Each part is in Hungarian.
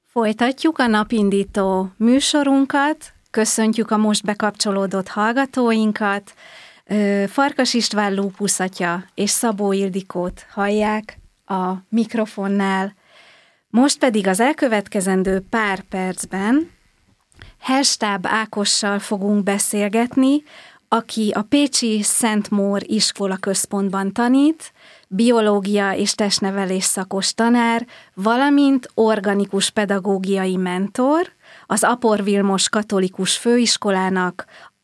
Folytatjuk a napindító műsorunkat, köszöntjük a most bekapcsolódott hallgatóinkat. Farkas István Lúpusz atya és Szabó Ildikót hallják a mikrofonnál. Most pedig az elkövetkezendő pár percben Hellstáb Ákossal fogunk beszélgetni, aki a pécsi Szent Mór Iskola Központban tanít, biológia és testnevelés szakos tanár, valamint organikus pedagógiai mentor, az Apor Vilmos Katolikus Főiskolának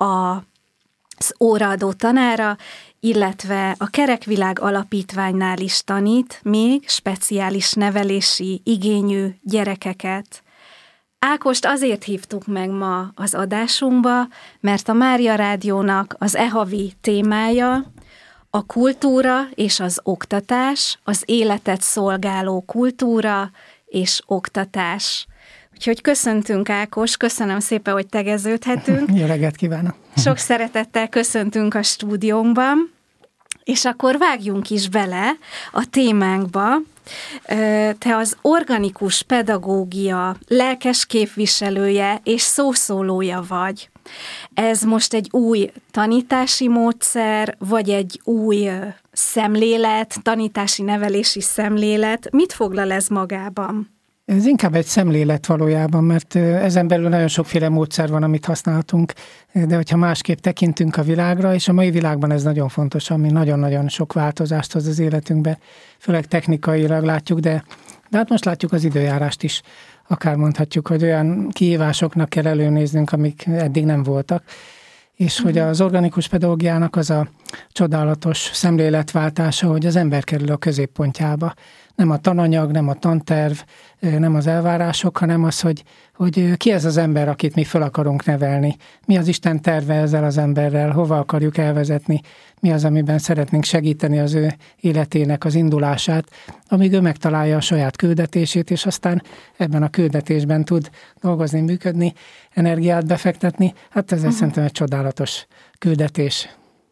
az óraadó tanára, illetve a Kerekvilág Alapítványnál is tanít még speciális nevelési igényű gyerekeket. Ákost azért hívtuk meg ma az adásunkba, mert a Mária Rádiónak az e-havi témája a kultúra és az oktatás, az életet szolgáló kultúra és oktatás. Úgyhogy köszöntünk, Ákos, köszönöm szépen, hogy tegeződhetünk. Jó reggelt kívánok! Sok szeretettel köszöntünk a stúdiónkban, és akkor vágjunk is bele a témánkba. Te az organikus pedagógia lelkes képviselője és szószólója vagy. Ez most egy új tanítási módszer, vagy egy új szemlélet, tanítási nevelési szemlélet? Mit foglal ez magában? Ez inkább egy szemlélet valójában, mert ezen belül nagyon sokféle módszer van, amit használhatunk, de hogyha másképp tekintünk a világra, és a mai világban ez nagyon fontos, ami nagyon-nagyon sok változást hoz az életünkbe, főleg technikailag látjuk, de hát most látjuk az időjárást is. Akár mondhatjuk, hogy olyan kihívásoknak kell előnéznünk, amik eddig nem voltak, és hogy az organikus pedagógiának az a csodálatos szemléletváltása, hogy az ember kerül a középpontjába. Nem a tananyag, nem a tanterv, nem az elvárások, hanem az, hogy ki ez az ember, akit mi fel akarunk nevelni. Mi az Isten terve ezzel az emberrel, hova akarjuk elvezetni, mi az, amiben szeretnénk segíteni az ő életének az indulását, amíg ő megtalálja a saját küldetését, és aztán ebben a küldetésben tud dolgozni, működni, energiát befektetni. Hát ez szerintem egy csodálatos küldetés.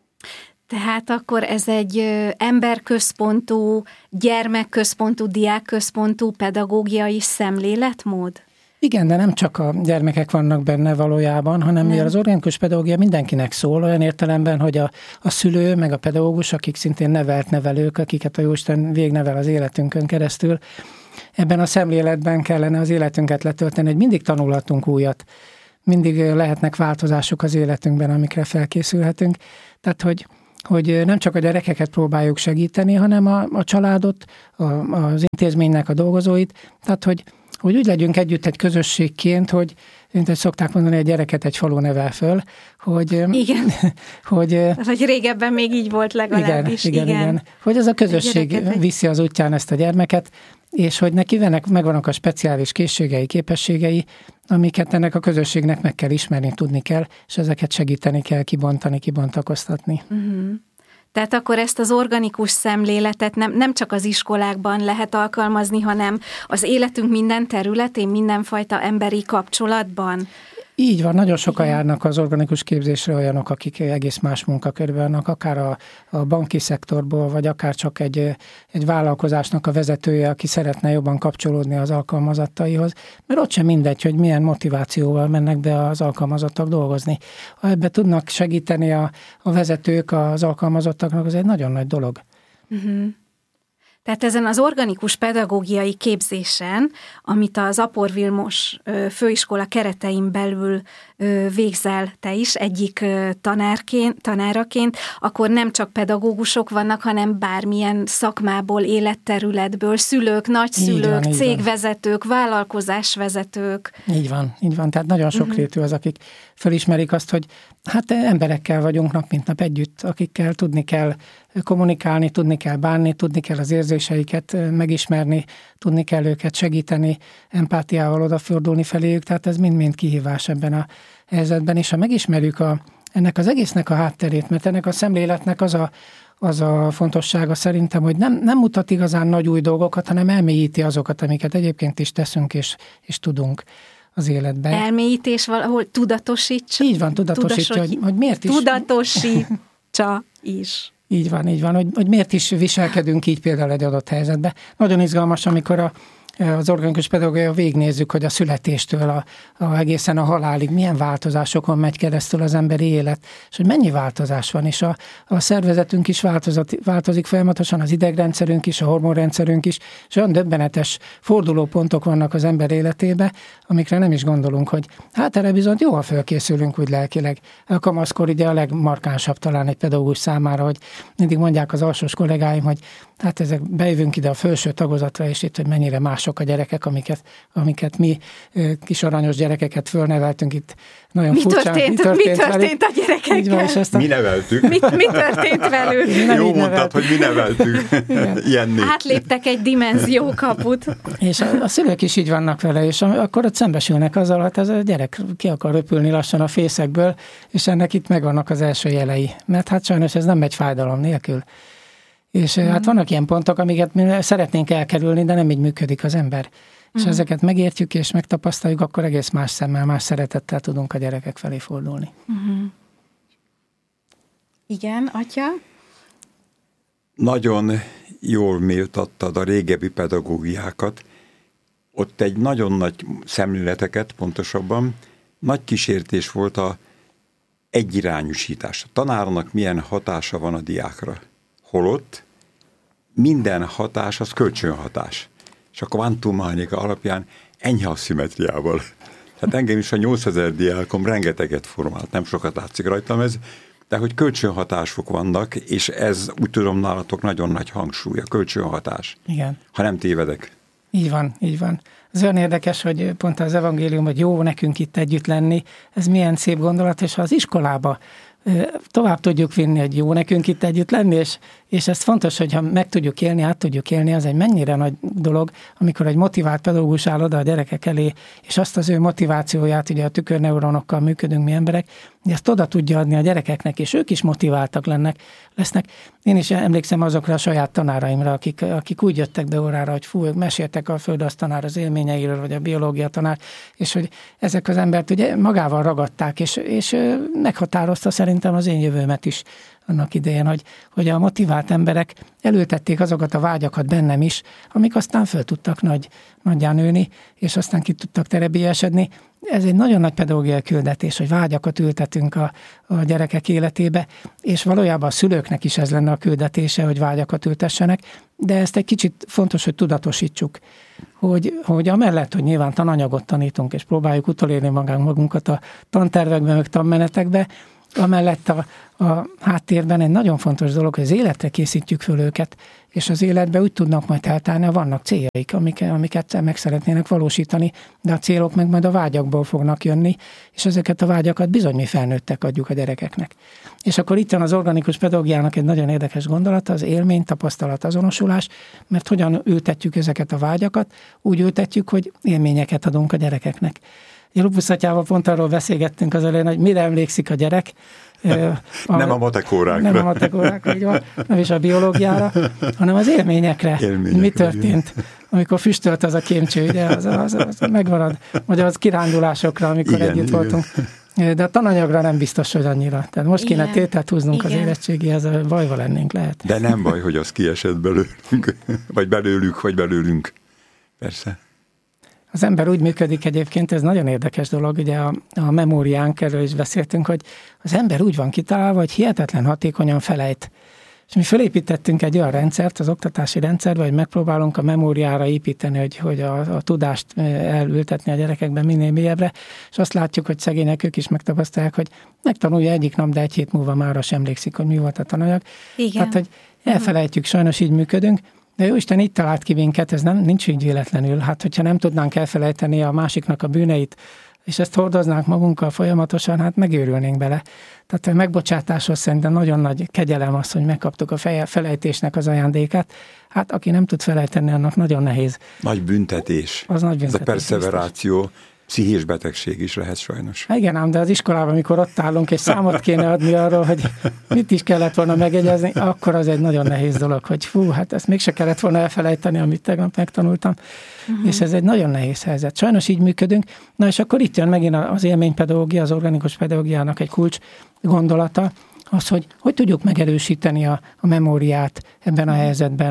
Tehát akkor ez egy emberközpontú, gyermekközpontú, diákközpontú pedagógiai szemléletmód? Igen, de nem csak a gyermekek vannak benne valójában, hanem az organikus pedagógia mindenkinek szól, olyan értelemben, hogy a szülő, meg a pedagógus, akik szintén nevelt nevelők, akiket a Jóisten végnevel az életünkön keresztül, ebben a szemléletben kellene az életünket letölteni, hogy mindig tanulhatunk újat, mindig lehetnek változások az életünkben, amikre felkészülhetünk. Tehát, hogy nem csak a gyerekeket próbáljuk segíteni, hanem a családot, az intézménynek a dolgozóit, tehát hogy úgy legyünk együtt egy közösségként, hogy szokták mondani, hogy a gyereket egy falu nevel föl, hogy... Igen. hogy régebben még így volt legalábbis. Igen. Hogy az a közösség viszi az útján ezt a gyermeket, és hogy neki megvannak a speciális készségei, képességei, amiket ennek a közösségnek meg kell ismerni, tudni kell, és ezeket segíteni kell kibontani, kibontakoztatni. Uh-huh. Tehát akkor ezt az organikus szemléletet nem csak az iskolákban lehet alkalmazni, hanem az életünk minden területén, mindenfajta emberi kapcsolatban? Így van, nagyon sokan járnak az organikus képzésre olyanok, akik egész más munkakörben vannak, akár a banki szektorból, vagy akár csak egy vállalkozásnak a vezetője, aki szeretne jobban kapcsolódni az alkalmazottaihoz, mert ott sem mindegy, hogy milyen motivációval mennek be az alkalmazottak dolgozni. Ha ebbe tudnak segíteni a vezetők az alkalmazottaknak, az egy nagyon nagy dolog. Uh-huh. Tehát ezen az organikus pedagógiai képzésen, amit az Apor Vilmos Főiskola keretein belül végzel te is, egyik tanáraként, akkor nem csak pedagógusok vannak, hanem bármilyen szakmából, életterületből, szülők, nagyszülők, cégvezetők, vállalkozásvezetők. Így van. Tehát nagyon sokrétű az, akik felismerik azt, hogy hát emberekkel vagyunk nap mint nap együtt, akikkel tudni kell kommunikálni, tudni kell bánni, tudni kell az érzéseiket megismerni, tudni kell őket segíteni, empátiával odafordulni feléjük, tehát ez mind-mind kihívás ebben a helyzetben, és ha megismerjük ennek az egésznek a hátterét, mert ennek a szemléletnek az a fontossága szerintem, hogy nem mutat igazán nagy új dolgokat, hanem elmélyíti azokat, amiket egyébként is teszünk és tudunk az életben. Elmélyítés valahol tudatosítsa? Így van, tudatosítja, hogy miért is. Tudatosítsa is. Így van, hogy miért is viselkedünk így például egy adott helyzetben. Nagyon izgalmas, amikor az organikus pedagógia végignézzük, hogy a születéstől egészen a halálig milyen változásokon megy keresztül az emberi élet, és hogy mennyi változás van, és a szervezetünk is változik folyamatosan, az idegrendszerünk is, a hormonrendszerünk is, és olyan döbbenetes fordulópontok vannak az ember életébe, amikre nem is gondolunk, hogy hát erre bizony jó, ha fölkészülünk úgy lelkileg. A kamaszkor ugye a legmarkánsabb talán egy pedagógus számára, hogy mindig mondják az alsós kollégáim, hogy hát ezek bejövünk ide a felső tagozatra, és itt, hogy mennyire mások a gyerekek, amiket mi kis aranyos gyerekeket fölneveltünk itt. Nagyon furcsán. Mi történt a gyerekekkel? Így van, és mi neveltük. Mi történt velük? Jó mondtad, hogy mi neveltük. Jenni. Átléptek egy dimenziókaput. És a szülők is így vannak vele, és akkor ott szembesülnek azzal, hogy ez a gyerek ki akar röpülni lassan a fészekből, és ennek itt megvannak az első jelei. Mert hát sajnos ez nem megy fájdalom nélkül. És hát vannak ilyen pontok, amiket mi szeretnénk elkerülni, de nem így működik az ember. És ezeket megértjük és megtapasztaljuk, akkor egész más szemmel, más szeretettel tudunk a gyerekek felé fordulni. Igen, atya? Nagyon jól méltattad a régebbi pedagógiákat. Ott egy nagyon nagy szemléleteket, pontosabban, nagy kísértés volt a egyirányúsítás. A tanárnak milyen hatása van a diákra. Holott minden hatás az kölcsönhatás. És a kvantummechanika alapján enyhe aszimmetriával. Tehát engem is a 8000 diákom rengeteget formált, nem sokat látszik rajtam ez, de hogy kölcsönhatások vannak, és ez úgy tudom nálatok nagyon nagy hangsúly, a kölcsönhatás. Igen. Ha nem tévedek. Így van, így van. Ez olyan érdekes, hogy pont az evangélium, hogy jó nekünk itt együtt lenni, ez milyen szép gondolat, és ha az iskolába tovább tudjuk vinni, hogy jó nekünk itt együtt lenni, és ez fontos, hogyha meg tudjuk élni, át tudjuk élni, az egy mennyire nagy dolog, amikor egy motivált pedagógus áll oda a gyerekek elé, és azt az ő motivációját, ugye a tükörneuronokkal működünk mi emberek, hogy ezt oda tudja adni a gyerekeknek, és ők is motiváltak lesznek. Én is emlékszem azokra a saját tanáraimra, akik úgy jöttek be órára, hogy ők meséltek a földrajz tanár az élményeiről, vagy a biológia tanár, és hogy ezek az embert ugye magával ragadták, és meghatározta szerintem az én jövőmet is annak idején, hogy a motivált emberek elültették azokat a vágyakat bennem is, amik aztán föl tudtak nagyján nőni, és aztán ki tudtak terebélyesedni. Ez egy nagyon nagy pedagógiai küldetés, hogy vágyakat ültetünk a gyerekek életébe, és valójában a szülőknek is ez lenne a küldetése, hogy vágyakat ültessenek, de ezt egy kicsit fontos, hogy tudatosítsuk, hogy amellett, hogy nyilván tananyagot tanítunk, és próbáljuk utolérni magunkat a tantervekbe, meg tanmenetekbe, amellett a háttérben egy nagyon fontos dolog, hogy az életre készítjük föl őket, és az életbe úgy tudnak majd eltálni, vannak céljaik, amiket meg szeretnének valósítani, de a célok meg majd a vágyakból fognak jönni, és ezeket a vágyakat bizony mi felnőttek adjuk a gyerekeknek. És akkor itt van az organikus pedagógiának egy nagyon érdekes gondolata, az élmény, tapasztalat, azonosulás, mert hogyan ültetjük ezeket a vágyakat, úgy ültetjük, hogy élményeket adunk a gyerekeknek. A Lupusz atyával pont arról beszélgettünk az elején, hogy mire emlékszik a gyerek. Nem a matek órákra. Nem a matek órákra, így van, nem is a biológiára, hanem az élményekre. Mi történt, amikor füstölt az a kémcső, ugye, az megmarad, vagy az kirándulásokra, amikor igen, együtt voltunk. De a tananyagra nem biztos, hogy annyira. Tehát most kéne tételt húznunk az érettségihez, bajba lennénk lehet. De nem baj, hogy az kiesett belőlünk, vagy belőlük, vagy belőlünk. Persze. Az ember úgy működik egyébként, ez nagyon érdekes dolog, ugye a memóriánk, erről is beszéltünk, hogy az ember úgy van kitalálva, hogy hihetetlen hatékonyan felejt. És mi felépítettünk egy olyan rendszert az oktatási rendszerbe, hogy megpróbálunk a memóriára építeni, hogy a tudást elültetni a gyerekekben minél mélyebbre, és azt látjuk, hogy szegények ők is megtapasztalják, hogy megtanulja egyik nap, de egy hét múlva mára sem emlékszik, hogy mi volt a tananyag. Igen. Hát, hogy elfelejtjük, sajnos így működünk, de Jóisten így talált ki minket, ez nincs így véletlenül. Hát, hogyha nem tudnánk elfelejteni a másiknak a bűneit, és ezt hordoznánk magunkkal folyamatosan, hát megőrülnénk bele. Tehát a megbocsátáshoz szerintem nagyon nagy kegyelem az, hogy megkaptuk a felejtésnek az ajándékát. Hát aki nem tud felejteni, annak nagyon nehéz. Nagy büntetés. Az nagy büntetés. Ez a perseveráció, pszichés betegség is lehet sajnos. Igen ám, de az iskolában, amikor ott állunk, és számot kéne adni arról, hogy mit is kellett volna megegyezni, akkor az egy nagyon nehéz dolog, hogy hát ezt mégse kellett volna elfelejteni, amit tegnap megtanultam. És ez egy nagyon nehéz helyzet. Sajnos így működünk. Na és akkor itt jön megint az élménypedagógia, az organikus pedagógiának egy kulcs gondolata, az, hogy tudjuk megerősíteni a memóriát ebben a helyzetben.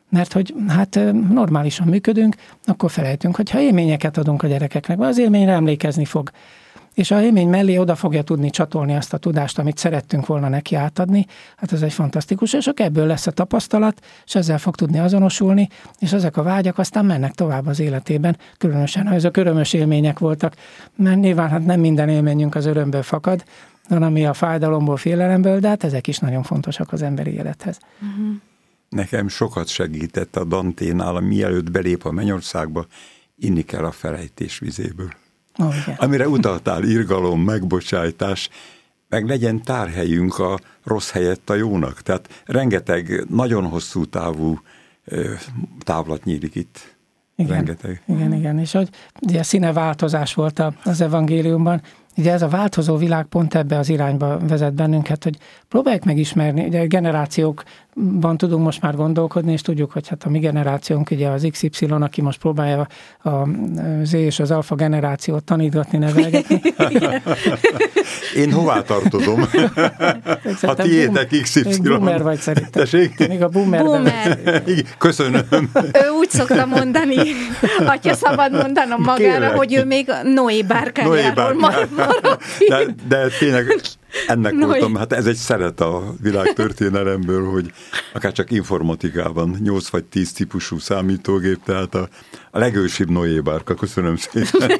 Mert hogy hát normálisan működünk, akkor felejtünk, hogyha élményeket adunk a gyerekeknek, az élményre emlékezni fog. És a élmény mellé oda fogja tudni csatolni azt a tudást, amit szerettünk volna neki átadni, hát ez egy fantasztikus, és akkor ebből lesz a tapasztalat, és ezzel fog tudni azonosulni, és ezek a vágyak aztán mennek tovább az életében, különösen, ha ezek örömös élmények voltak, mert nyilván hát nem minden élményünk az örömből fakad, hanem ami a fájdalomból, félelemből, de hát ezek is nagyon fontosak az emberi élethez. Uh-huh. Nekem sokat segített a Danténál, mielőtt belép a mennyországba, inni kell a felejtés vizéből. Amire utaltál, irgalom, megbocsájtás, meg legyen tárhelyünk a rossz helyett a jónak. Tehát rengeteg, nagyon hosszú távú távlat nyílik itt. Igen, rengeteg. Igen. És hogy ugye színeváltozás volt az evangéliumban, ugye ez a változó világ pont ebbe az irányba vezet bennünket, hogy próbáljuk megismerni, ugye generációkban tudunk most már gondolkodni, és tudjuk, hogy hát a mi generációnk, ugye az XY, aki most próbálja a Z és az alfa generációt tanítgatni, nevelgetni. Én hová tartozom? Ha tiétek XY. Boomer vagy szerintem. Tessék? Még a boomer. Köszönöm. Ő úgy szokta mondani, ha szabad mondanom magára, kérlek, hogy ő még Noé bárkájáról marad. De tényleg ennek voltam, hát ez egy szeret a világtörténelemből, hogy akár csak informatikában 8 vagy 10 típusú számítógép, tehát a legősibb Noé bárka. Köszönöm szépen.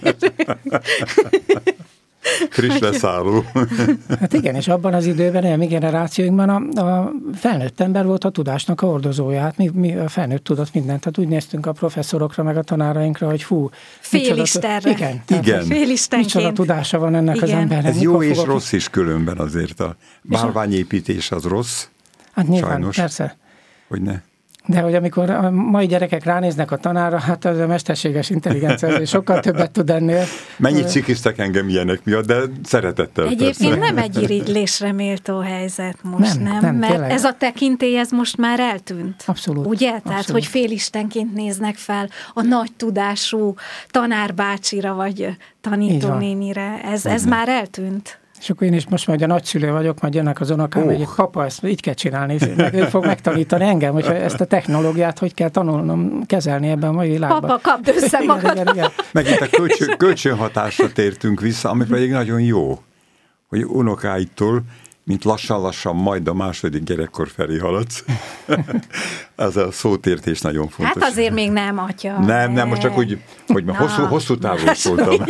Friss leszálló. Hát igen, és abban az időben, a mi generációinkban a felnőtt ember volt a tudásnak a hordozója. Hát mi a felnőtt tudott mindent. Tehát úgy néztünk a professzorokra, meg a tanárainkra, hogy félistenre. Igen. Félistenként. Micsoda tudása van ennek az embernek. Ez jó és rossz is különben azért. A bálványépítés az rossz. Hát nyilván, sajnos. Persze. Hogy ne. De hogy amikor a mai gyerekek ránéznek a tanárra, hát az a mesterséges intelligencia sokkal többet tud ennél. Mennyit cikiztek engem ilyenek miatt, de szeretettel. Egyébként nem egy irigylésre méltó helyzet most, nem? Mert tényleg. Ez a tekintély, ez most már eltűnt. Abszolút. Ugye? Tehát, abszolút. hogy félistenként néznek fel a nagy tudású tanárbácsira, vagy tanítónénire. Ez már eltűnt. És akkor én is most majd a nagyszülő vagyok, majd jönnek az unokám, hogy papa, ezt így kell csinálni, meg ő fog megtanítani engem, hogyha ezt a technológiát hogy kell tanulnom, kezelni ebben a mai világban. Papa, kapd össze magad. Igen. Megint a kölcsönhatásra tértünk vissza, ami pedig nagyon jó, hogy unokáitól, mint lassan-lassan majd a második gyerekkor felé haladsz. Ez a szótértés nagyon fontos. Hát azért még nem, atya. Nem, most csak úgy, hogy hosszú távról szóltam.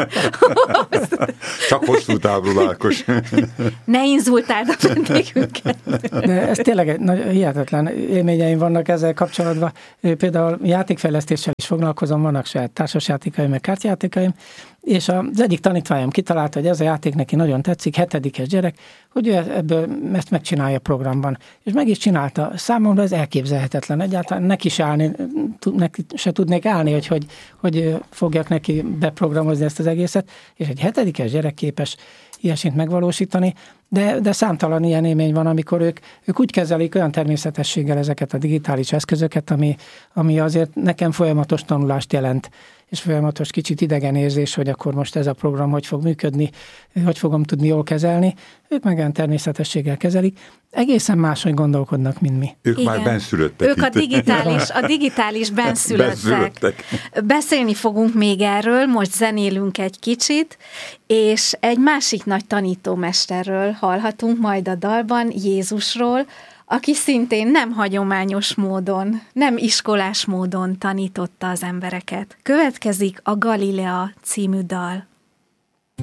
Csak hosszú távról, Ákos. Ne inzultáld a vendégünket. De ez tényleg egy hihetetlen élményeim vannak ezzel kapcsolatban. Például játékfejlesztéssel is foglalkozom, vannak saját társasjátékaim, meg kártyajátékaim, és az egyik tanítványom kitalálta, hogy ez a játék neki nagyon tetszik, 7. gyerek, hogy ő ebből ezt megcsinálja programban. És meg is csinálta. Számomra ez elképzelhetetlen. Egyáltalán neki se tudnék állni, hogy fogjak neki beprogramozni ezt az egészet, és egy 7. gyerek képes ilyesmit megvalósítani, de számtalan ilyen élmény van, amikor ők úgy kezelik olyan természetességgel ezeket a digitális eszközöket, ami azért nekem folyamatos tanulást jelent, és folyamatos kicsit idegen érzés, hogy akkor most ez a program hogy fog működni, hogy fogom tudni jól kezelni. Ők meg olyan természetességgel kezelik. Egészen máshogy gondolkodnak, mint mi. Ők már benszülöttek. Ők a digitális benszülöttek. Beszélni fogunk még erről, most zenélünk egy kicsit, és egy másik nagy tanítómesterről hallhatunk majd a dalban, Jézusról, aki szintén nem hagyományos módon, nem iskolás módon tanította az embereket. Következik a Galilea című dal.